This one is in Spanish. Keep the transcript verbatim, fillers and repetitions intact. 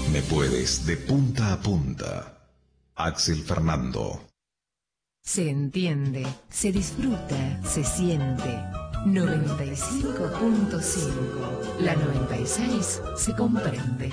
Me puedes de punta a punta. Axel Fernando. Se entiende, se disfruta, se siente. noventa y cinco punto cinco. La noventa y seis se comprende.